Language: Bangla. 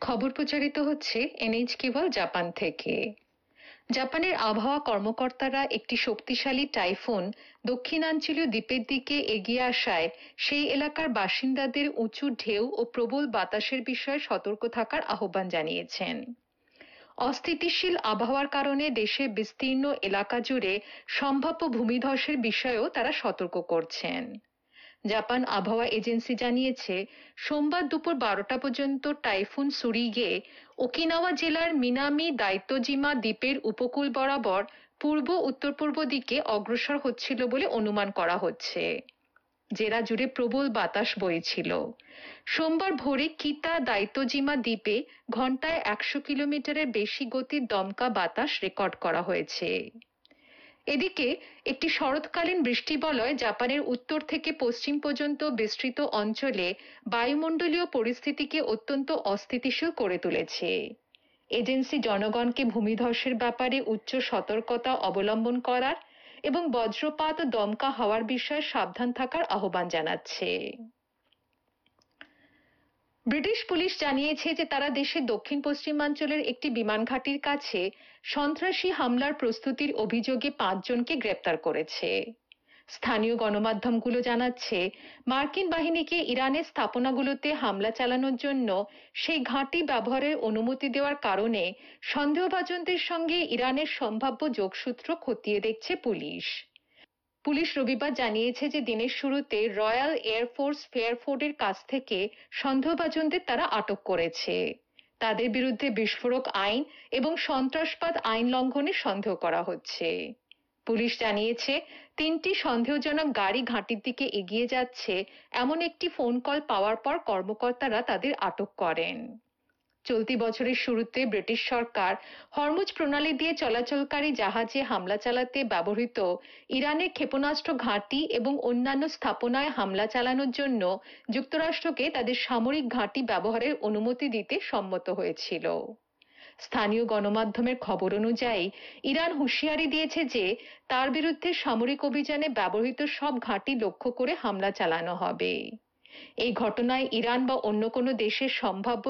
খবর প্রচারিত হচ্ছে এনএইচকে ওয়ার্ল্ড জাপান থেকে। জাপানের আবহাওয়া কর্মকর্তারা একটি শক্তিশালী টাইফুন দক্ষিণাঞ্চলীয় দ্বীপের দিকে এগিয়ে আসায় সেই এলাকার বাসিন্দাদের উঁচু ঢেউ ও প্রবল বাতাসের বিষয়ে সতর্ক থাকার আহ্বান জানিয়েছেন। অস্থিতিশীল আবহাওয়ার কারণে দেশের বিস্তীর্ণ এলাকা জুড়ে সম্ভাব্য ভূমিধসের বিষয়েও তারা সতর্ক করছেন। জাপান আবহাওয়া এজেন্সি জানিয়েছে, সোমবার দুপুর 12টা পর্যন্ত টাইফুন সুরিগে ওকিনাওয়া জেলার মিনামি দাইতোজিমা দ্বীপের উপকূল বরাবর পূর্ব উত্তর পূর্ব দিকে অগ্রসর হচ্ছিল বলে অনুমান করা হচ্ছে। জেলা জুড়ে প্রবল বাতাস বইছিল। সোমবার ভোরে কিতা দাইতোজিমা দ্বীপে ঘন্টায় 100 কিলোমিটারের বেশি গতির দমকা বাতাস রেকর্ড করা হয়েছে। এদিকে একটি শরৎকালীন বৃষ্টিবলয় জাপানের উত্তর থেকে পশ্চিম পর্যন্ত বিস্তৃত অঞ্চলে বায়ুমণ্ডলীয় পরিস্থিতিকে অত্যন্ত অস্থিতিশীল করে তুলেছে। এজেন্সি জনগণকে ভূমিধসের ব্যাপারে উচ্চ সতর্কতা অবলম্বন করার এবং বজ্রপাত ও দমকা হাওয়ার বিষয়ে সাবধান থাকার আহ্বান জানাচ্ছে। ব্রিটিশ পুলিশ জানিয়েছে যে তারা দেশের দক্ষিণ পশ্চিমাঞ্চলের একটি বিমান ঘাঁটির কাছে সন্ত্রাসী হামলার প্রস্তুতির অভিযোগে 5 জনকে গ্রেপ্তার করেছে। স্থানীয় গণমাধ্যমগুলো জানাচ্ছে, মার্কিন বাহিনীকে ইরানের স্থাপনাগুলোতে হামলা চালানোর জন্য সেই ঘাঁটি ব্যবহারের অনুমতি দেওয়ার কারণে সন্দেহভাজনদের সঙ্গে ইরানের সম্ভাব্য যোগসূত্র খতিয়ে দেখছে পুলিশ। পুলিশ রবিবার জানিয়েছে যে দিনের শুরুতে রয়্যাল এয়ারফোর্স ফেয়ারফোর্ডের কাছ থেকে সন্দেহভাজনদের তারা আটক করেছে। তাদের বিরুদ্ধে বিস্ফোরক আইন এবং সন্ত্রাসবাদ আইন লঙ্ঘনের সন্দেহ করা হচ্ছে। পুলিশ জানিয়েছে, 3টি সন্দেহজনক গাড়ি ঘাঁটির দিকে এগিয়ে যাচ্ছে এমন একটি ফোন কল পাওয়ার পর কর্মকর্তারা তাদের আটক করেন। চলতি বছরের শুরুতে ব্রিটিশ সরকার হরমুজ প্রণালী দিয়ে চলাচলকারী জাহাজে হামলা চালাতে ব্যবহৃত ইরানের ক্ষেপণাস্ত্র ঘাঁটি এবং অন্যান্য স্থাপনায় হামলা চালানোর জন্য যুক্তরাষ্ট্রকে তাদের সামরিক ঘাঁটি ব্যবহারের অনুমতি দিতে সম্মত হয়েছিল। স্থানীয় গণমাধ্যমের খবর অনুযায়ী ইরান হুঁশিয়ারি দিয়েছে যে তার বিরুদ্ধে সামরিক অভিযানে ব্যবহৃত সব ঘাঁটি লক্ষ্য করে হামলা চালানো হবে। এই ঘটনায় ইরান বা অন্য কোনো দেশের সম্ভাব্য